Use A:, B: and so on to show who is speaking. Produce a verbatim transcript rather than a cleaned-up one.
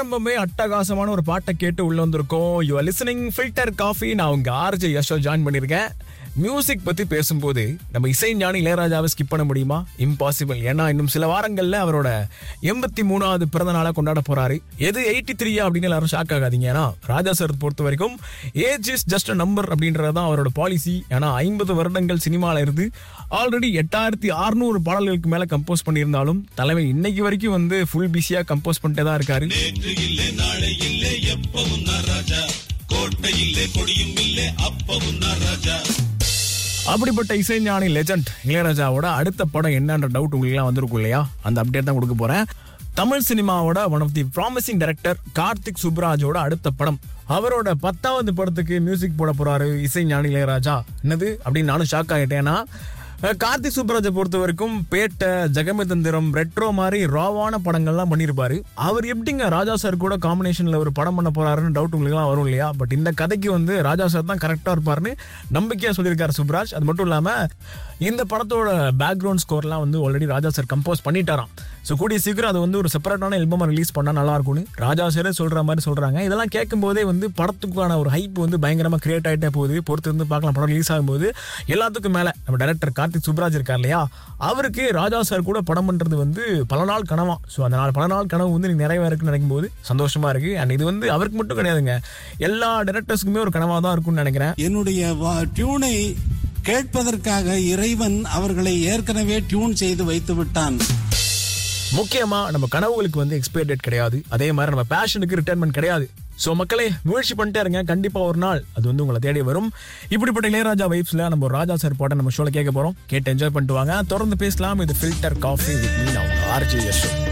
A: ஆரம்பமே அட்டகாசமான ஒரு பாட்டை கேட்டு உள்ள வந்திருக்கோம். You are listening filter coffee. நான் உங்க ஆர்ஜே யஷோ ஜாயின் பண்ணியிருக்கேன். மியூசிக் பத்தி பேசும்போது நம்ம இசை ஞானி இளையராஜாவை ஸ்கிப் பண்ண முடியுமா? இம்பாசிபிள். ஏன்னா இன்னும் சில வாரங்கள்ல அவரோட எண்பத்தி மூணாவது பிறந்த நாளை கொண்டாட போறாரு. எது எயிட்டி த்ரீயா அப்படின்னு எல்லாரும் ஷாக் ஆகாதீங்க. ஏன்னா ராஜா சார் பொறுத்த வரைக்கும் age is just a number அப்படின்றதான் அவரோட பாலிசி. ஏன்னா ஐம்பது வருடங்கள் சினிமால இருந்து ஆல்ரெடி எட்டாயிரத்தி அறுநூறு பாடல்களுக்கு மேல கம்போஸ் பண்ணியிருந்தாலும் தலைமை இன்னைக்கு வரைக்கும் வந்து ஃபுல் பிஸியா கம்போஸ் பண்ணிட்டே தான் இருக்காரு. அப்படிப்பட்ட இசைஞானி லெஜண்ட் இளையராஜாவோட அடுத்த படம் என்னன்ற டவுட் உங்களுக்கு எல்லாம் வந்திருக்கும் இல்லையா? அந்த அப்டேட் தான் கொடுக்க போறேன். தமிழ் சினிமாவோட one of the promising director Karthik சுப்ராஜோட அடுத்த படம். அவரோட பத்தாவது படத்துக்கு மியூசிக் போட போறாரு இசைஞானி இளையராஜா. என்னது அப்படின்னு நானும் ஷாக் ஆகிட்டேன்னா, கார்த்திக் சுப்ராஜை பொறுத்த வரைக்கும் பேட்டை, ஜெகமதந்திரம், ரெட்ரோ மாதிரி ராவான படங்கள்லாம் பண்ணியிருப்பாரு. அவர் எப்படிங்க ராஜா சார் கூட காம்பினேஷன்ல ஒரு படம் பண்ண போறாருன்னு டவுட் உங்களுக்கு எல்லாம் வரும் இல்லையா? பட் இந்த கதைக்கு வந்து ராஜா சார் தான் கரெக்டா இருப்பாருன்னு நம்பிக்கையா சொல்லியிருக்காரு சுப்ராஜ். அது மட்டும் இல்லாம இந்த படத்தோட பேக்ரவுண்ட் ஸ்கோர்லாம் வந்து ஆல்ரெடி ராஜா சார் கம்போஸ் பண்ணிட்டாராம். ஸோ கூடிய சீக்கிரம் அது வந்து ஒரு செப்பரேட்டான ஆல்பமா ரிலீஸ் பண்ணா நல்லா இருக்கும்னு ராஜா சாரே சொல்ற மாதிரி சொல்றாங்க. இதெல்லாம் கேட்கும் போதே வந்து படத்துக்கான ஒரு ஹைப் வந்து பயங்கரமா கிரியேட் ஆகிட்டே போகுது. பொறுத்து வந்து பார்க்கலாம். படம் ரிலீஸ் ஆகும்போது எல்லாத்துக்கும் மேல நம்ம டைரக்டர் கார்த்திக் சுப்ராஜ் இருக்கார் இல்லையா, அவருக்கு ராஜா சார் கூட படம் பண்றது வந்து பல நாள் கனவா. ஸோ அந்த நாள் பல நாள் கனவு வந்து நிறைய இருக்குன்னு நினைக்கும் போது சந்தோஷமா இருக்கு. அண்ட் இது வந்து அவருக்கு மட்டும் கிடையாதுங்க, எல்லா டைரக்டர்ஸ்க்குமே ஒரு கனவா தான் இருக்கும்னு நினைக்கிறேன்.
B: என்னுடைய டியூனை கேட்பதற்காக இறைவன் அவர்களை ஏற்கனவே டியூன் செய்து வைத்து விட்டான்.
A: முக்கியமா நம்ம கனவுகளுக்கு வந்து எக்ஸ்பைரி டேட் கிடையாது. அதே மாதிரி நம்ம பேஷனுக்கு ரிட்டைர்மெண்ட் கிடையாது. சோ மக்களே, முயற்சி பண்ணிட்டே இருங்க. கண்டிப்பா ஒரு நாள் அது வந்து உங்களை தேடி வரும். இப்படிப்பட்ட இளையராஜா வைப்ஸ்ல நம்ம ஒரு ராஜா சார் பாட்டை நம்ம ஷோல கேட்க போறோம். கேட்டு என்ஜாய் பண்ணிட்டு வாங்க. தொடர்ந்து பேசலாம். இது ஃபில்டர் காஃபி வித் மீ, நான் உங்க ஆர்ஜே யஷோ.